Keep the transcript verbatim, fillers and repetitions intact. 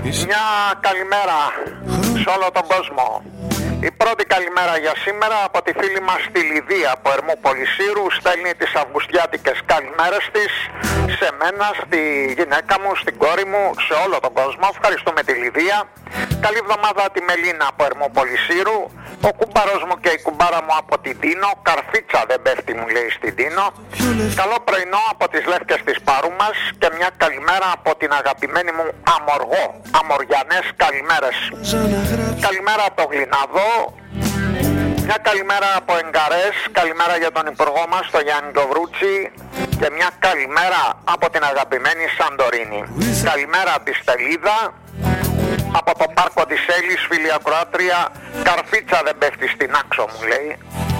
Μια καλημέρα σε όλο τον κόσμο. Η πρώτη καλημέρα για σήμερα από τη φίλη μας τη Λιδία από Ερμού Πολυσύρου. Στέλνει τις αυγουστιάτικες καλημέρες της σε μένα, στη γυναίκα μου, στην κόρη μου, σε όλο τον κόσμο. Ευχαριστούμε τη Λιδία. Καλή εβδομάδα τη Μελίνα από Ερμού Πολυσύρου. Ο κουμπάρος μου και η κουμπάρα μου από την Τίνο. Καρφίτσα δεν πέφτει, μου λέει, στην Τίνο. Καλό πρωινό από τις Λεύκες της Πάρου μας. Και μια καλημέρα από την αγαπημένη μου Αμοργό. Αμοριανές καλημέρες. Καλημέρα από το Γλιναδό. Μια καλημέρα από Εγκαρές. Καλημέρα για τον υπουργό μας, τον Γιάννη Ντοβρούτσι. Και μια καλημέρα από την αγαπημένη Σαντορίνη. Καλημέρα από τη Στελίδα. Από το πάρκο της Έλλης, φίλη ακροάτρια. Καρφίτσα δεν πέφτει στην Άξο, μου λέει.